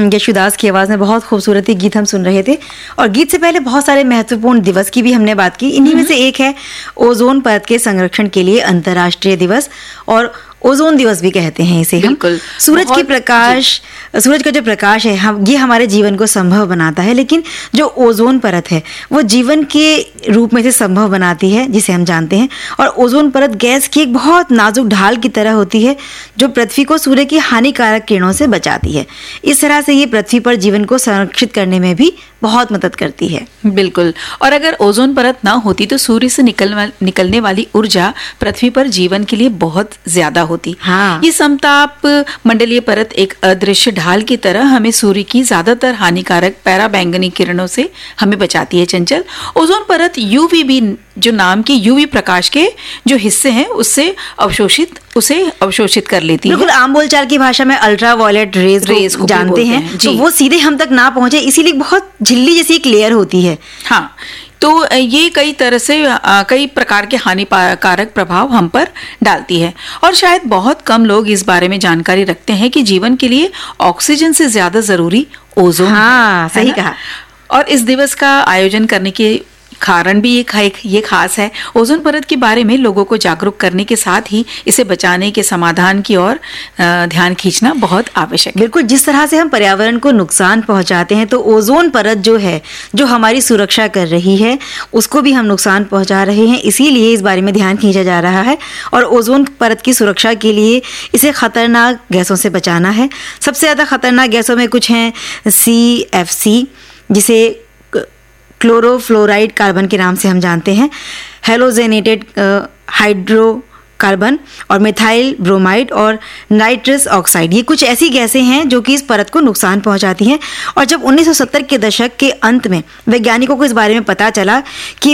यशुदास की आवाज़ में बहुत खूबसूरत गीत हम सुन रहे थे। और गीत से पहले बहुत सारे महत्वपूर्ण दिवस की भी हमने बात की। इन्हीं में से एक है ओजोन परत के संरक्षण के लिए अंतर्राष्ट्रीय दिवस, और ओजोन दिवस भी कहते हैं इसे हम। सूरज की प्रकाश, सूरज का जो प्रकाश है ये हमारे जीवन को संभव बनाता है, लेकिन जो ओजोन परत है वो जीवन के रूप में से संभव बनाती है, जिसे हम जानते हैं। और ओजोन परत गैस की एक बहुत नाजुक ढाल की तरह होती है जो पृथ्वी को सूर्य की हानिकारक किरणों से बचाती है। इस तरह से ये पृथ्वी पर जीवन को संरक्षित करने में भी बहुत मदद करती है। बिल्कुल। और अगर ओजोन परत ना होती तो सूर्य से निकलने वाली ऊर्जा पृथ्वी पर जीवन के लिए बहुत ज्यादा होती। हाँ। ये समताप मंडलीय परत एक अदृश्य ढाल की तरह हमें सूर्य की ज्यादातर हानिकारक पराबैंगनी किरणों से हमें बचाती है। चंचल, ओजोन परत यूवीबी जो नाम के यूवी प्रकाश के जो हिस्से हैं उसे अवशोषित कर लेती है। बिल्कुल, आम बोलचाल की भाषा में अल्ट्रावायलेट रेज को जानते हैं, तो वो सीधे हम तक ना पहुंचे, इसीलिए बहुत झिल्ली जैसी एक लेयर होती है। हाँ, तो ये कई तरह से कई प्रकार के हानिकारक प्रभाव हम पर डालती है। और शायद बहुत कम लोग इस बारे में जानकारी रखते हैं कि जीवन के लिए ऑक्सीजन से ज्यादा जरूरी ओजोन है। सही कहा। और इस दिवस का आयोजन करने के कारण भी ये खास है। ओजोन परत के बारे में लोगों को जागरूक करने के साथ ही इसे बचाने के समाधान की ओर ध्यान खींचना बहुत आवश्यक है। बिल्कुल, जिस तरह से हम पर्यावरण को नुकसान पहुंचाते हैं, तो ओजोन परत जो है, जो हमारी सुरक्षा कर रही है, उसको भी हम नुकसान पहुंचा रहे हैं। इसीलिए इस बारे में ध्यान खींचा जा रहा है। और ओजोन परत की सुरक्षा के लिए इसे खतरनाक गैसों से बचाना है। सबसे ज्यादा खतरनाक गैसों में कुछ हैं CFC, जिसे क्लोरोफ्लोराइड कार्बन के नाम से हम जानते हैं, हेलोजेनेटेड हाइड्रोकार्बन और मिथाइल ब्रोमाइड और नाइट्रस ऑक्साइड। ये कुछ ऐसी गैसें हैं जो कि इस परत को नुकसान पहुंचाती हैं। और जब 1970 के दशक के अंत में वैज्ञानिकों को इस बारे में पता चला कि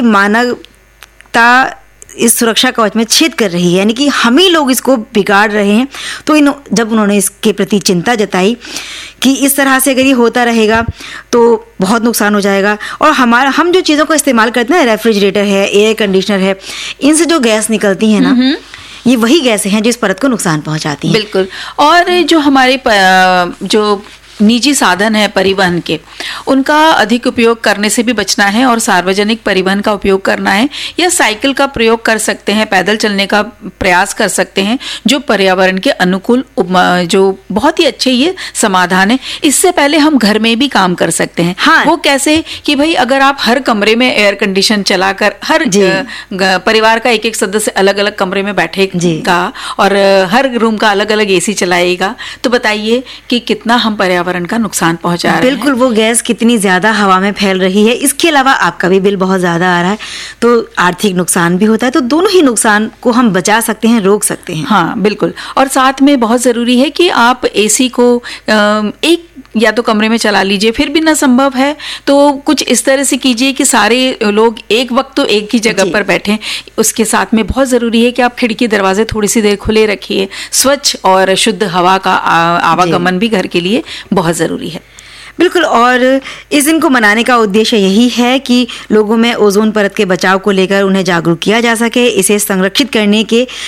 मानवता इस सुरक्षा कवच में छेद कर रही है, यानी कि हम ही लोग इसको बिगाड़ रहे हैं, तो जब उन्होंने इसके प्रति चिंता जताई कि इस तरह से अगर ये होता रहेगा तो बहुत नुकसान हो जाएगा। और हम जो चीज़ों को इस्तेमाल करते हैं, रेफ्रिजरेटर है, एयर कंडीशनर है, इनसे जो गैस निकलती है ना, ये वही गैसें हैं जो इस परत को नुकसान पहुंचाती हैं। बिल्कुल। और जो हमारे जो निजी साधन है परिवहन के, उनका अधिक उपयोग करने से भी बचना है और सार्वजनिक परिवहन का उपयोग करना है, या साइकिल का प्रयोग कर सकते हैं, पैदल चलने का प्रयास कर सकते हैं, जो पर्यावरण के अनुकूल, जो बहुत ही अच्छे ये समाधान है। इससे पहले हम घर में भी काम कर सकते हैं। हाँ। वो कैसे कि भाई अगर आप हर कमरे में एयर कंडीशन चलाकर हर परिवार का एक एक सदस्य अलग अलग कमरे में बैठेगा और हर रूम का अलग अलग AC चलाएगा, तो बताइए कि कितना हम पर्यावरण का नुकसान पहुंचा रहे हैं। बिल्कुल, वो गैस कितनी ज्यादा हवा में फैल रही है। इसके अलावा आपका भी बिल बहुत ज्यादा आ रहा है, तो आर्थिक नुकसान भी होता है। तो दोनों ही नुकसान को हम बचा सकते हैं, रोक सकते हैं। हाँ, बिल्कुल। और साथ में बहुत जरूरी है कि आप AC को एक या तो कमरे में चला लीजिए, फिर भी ना संभव है तो कुछ इस तरह से कीजिए कि सारे लोग एक वक्त तो एक ही जगह पर बैठें। उसके साथ में बहुत जरूरी है कि आप खिड़की दरवाजे थोड़ी सी देर खुले रखिए। स्वच्छ और शुद्ध हवा का आवागमन भी घर के लिए बहुत जरूरी है। बिल्कुल। और इस दिन को मनाने का उद्देश्य यही है कि लोगों में ओजोन परत के बचाव को लेकर उन्हें जागरूक किया जा सके, इसे संरक्षित करने के